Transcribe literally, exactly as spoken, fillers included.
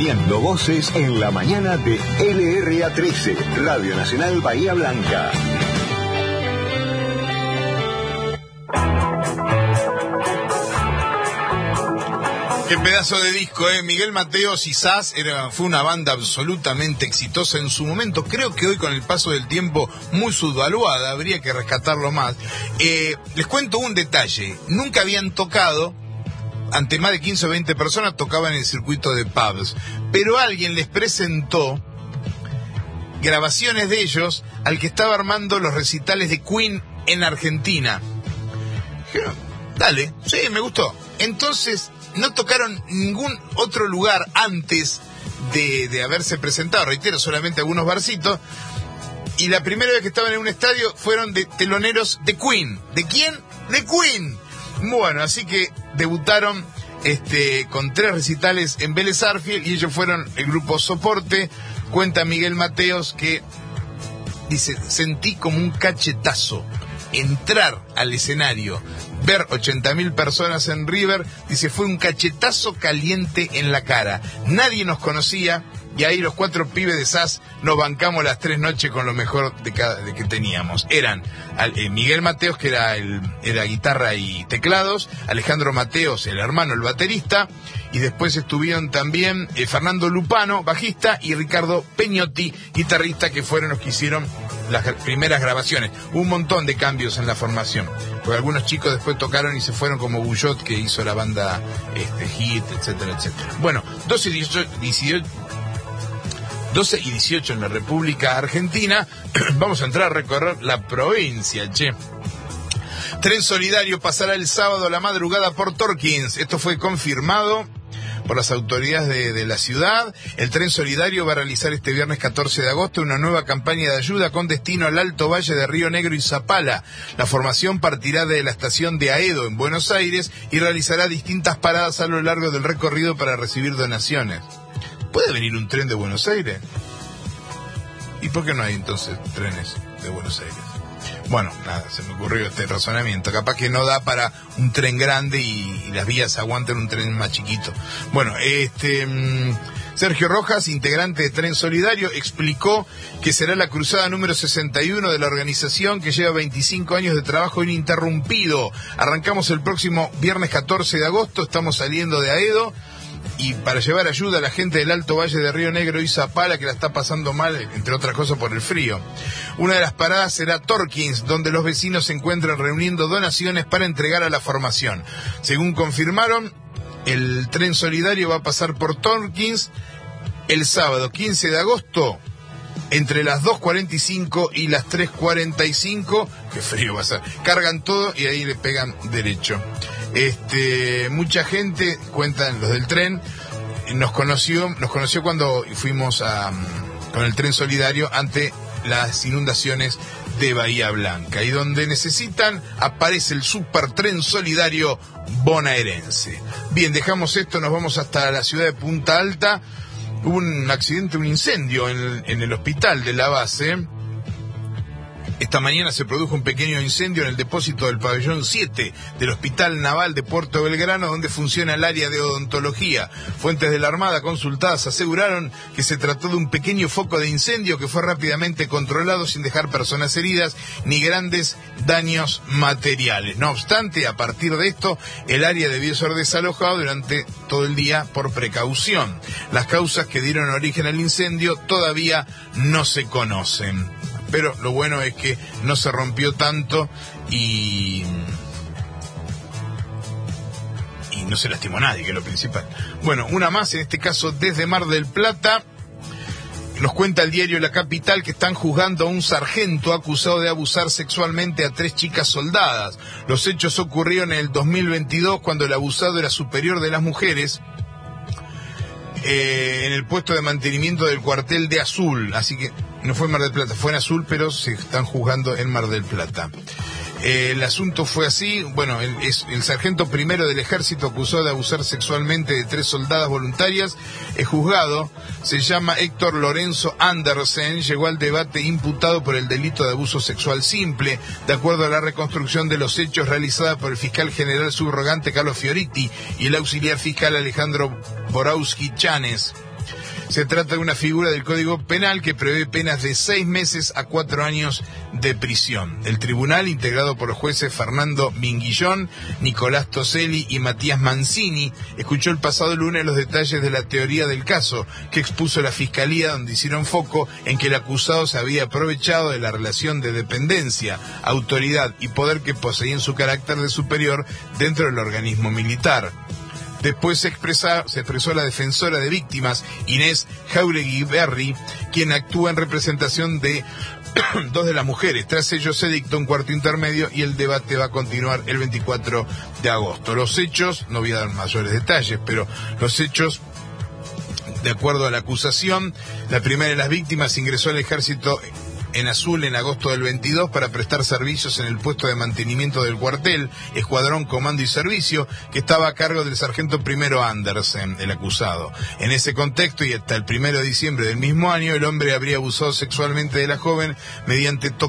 Uniendo voces en la mañana de L R A trece, Radio Nacional Bahía Blanca. Qué pedazo de disco, ¿eh? Miguel Mateos y Sass era, fue una banda absolutamente exitosa en su momento. Creo que hoy, con el paso del tiempo, muy subvaluada, habría que rescatarlo más. Eh, les cuento un detalle. Nunca habían tocado ante más de quince o veinte personas, tocaban en el circuito de pubs. Pero alguien les presentó grabaciones de ellos al que estaba armando los recitales de Queen en Argentina. Dijeron, dale, sí, me gustó. Entonces, no tocaron ningún otro lugar antes de, de haberse presentado, reitero, solamente algunos barcitos, y la primera vez que estaban en un estadio fueron de teloneros de Queen. ¿De quién? ¡De Queen! Bueno, así que debutaron este, con tres recitales en Vélez Sarsfield, y ellos fueron el grupo soporte. Cuenta Miguel Mateos que, dice, sentí como un cachetazo entrar al escenario, ver ochenta mil personas en River. Dice, fue un cachetazo caliente en la cara. Nadie nos conocía, y ahí los cuatro pibes de Sass nos bancamos las tres noches con lo mejor de, cada, de que teníamos. Eran eh, Miguel Mateos, que era, el, era guitarra y teclados, Alejandro Mateos, el hermano, el baterista, y después estuvieron también eh, Fernando Lupano, bajista, y Ricardo Peñotti, guitarrista, que fueron los que hicieron las primeras grabaciones. Hubo un montón de cambios en la formación, porque algunos chicos después tocaron y se fueron, como Bullot, que hizo la banda este, Hit, etcétera, etcétera. Bueno, doce y dieciocho en la República Argentina. Vamos a entrar a recorrer la provincia, che. Tren solidario pasará el sábado a la madrugada por Torkins. Esto fue confirmado por las autoridades de, de la ciudad. El tren solidario va a realizar este viernes catorce de agosto una nueva campaña de ayuda con destino al Alto Valle de Río Negro y Zapala. La formación partirá de la estación de Aedo en Buenos Aires y realizará distintas paradas a lo largo del recorrido para recibir donaciones. ¿Puede venir un tren de Buenos Aires? ¿Y por qué no hay entonces trenes de Buenos Aires? Bueno, nada, se me ocurrió este razonamiento. Capaz que no da para un tren grande y, y las vías aguantan un tren más chiquito. Bueno, este mmm, Sergio Rojas, integrante de Tren Solidario, explicó que será la cruzada número sesenta y uno de la organización, que lleva veinticinco años de trabajo ininterrumpido. Arrancamos el próximo viernes catorce de agosto, estamos saliendo de Aedo, y para llevar ayuda a la gente del Alto Valle de Río Negro y Zapala, que la está pasando mal, entre otras cosas por el frío. Una de las paradas será Torkins, donde los vecinos se encuentran reuniendo donaciones para entregar a la formación. Según confirmaron, el tren solidario va a pasar por Torkins el sábado quince de agosto, entre las dos cuarenta y cinco y las tres cuarenta y cinco. Qué frío va a ser. Cargan todo y ahí le pegan derecho. Este, mucha gente, cuentan los del tren, nos conoció, nos conoció cuando fuimos a, con el tren solidario ante las inundaciones de Bahía Blanca, y donde necesitan aparece el super tren solidario bonaerense. Bien, dejamos esto, nos vamos hasta la ciudad de Punta Alta. Hubo un accidente, un incendio en el, en el hospital de la base. Esta mañana se produjo un pequeño incendio en el depósito del pabellón siete del Hospital Naval de Puerto Belgrano, donde funciona el área de odontología. Fuentes de la Armada consultadas aseguraron que se trató de un pequeño foco de incendio que fue rápidamente controlado sin dejar personas heridas ni grandes daños materiales. No obstante, a partir de esto, el área debió ser desalojado durante todo el día por precaución. Las causas que dieron origen al incendio todavía no se conocen. Pero lo bueno es que no se rompió tanto y, y no se lastimó nadie, que es lo principal. Bueno, una más, en este caso desde Mar del Plata. Nos cuenta el diario La Capital que están juzgando a un sargento acusado de abusar sexualmente a tres chicas soldadas. Los hechos ocurrieron en el dos mil veintidós, cuando el abusado era superior de las mujeres, eh, en el puesto de mantenimiento del cuartel de Azul. Así que no fue en Mar del Plata, fue en Azul, pero se están juzgando en Mar del Plata. Eh, el asunto fue así. Bueno, el, es, el sargento primero del ejército acusado de abusar sexualmente de tres soldadas voluntarias es juzgado. Se llama Héctor Lorenzo Andersen. Llegó al debate imputado por el delito de abuso sexual simple, de acuerdo a la reconstrucción de los hechos realizada por el fiscal general subrogante Carlos Fioriti y el auxiliar fiscal Alejandro Borowski Chanes. Se trata de una figura del Código Penal que prevé penas de seis meses a cuatro años de prisión. El tribunal, integrado por los jueces Fernando Minguillón, Nicolás Toselli y Matías Mancini, escuchó el pasado lunes los detalles de la teoría del caso que expuso la Fiscalía, donde hicieron foco en que el acusado se había aprovechado de la relación de dependencia, autoridad y poder que poseía en su carácter de superior dentro del organismo militar. Después se, expresa, se expresó la defensora de víctimas, Inés Jauregui Berri, quien actúa en representación de dos de las mujeres. Tras ello se dictó un cuarto intermedio y el debate va a continuar el veinticuatro de agosto. Los hechos, no voy a dar mayores detalles, pero los hechos, de acuerdo a la acusación, la primera de las víctimas ingresó al ejército en azul en agosto del veintidós para prestar servicios en el puesto de mantenimiento del cuartel, escuadrón, comando y servicio, que estaba a cargo del sargento primero Andersen, el acusado. En ese contexto y hasta el primero de diciembre del mismo año, el hombre habría abusado sexualmente de la joven mediante to-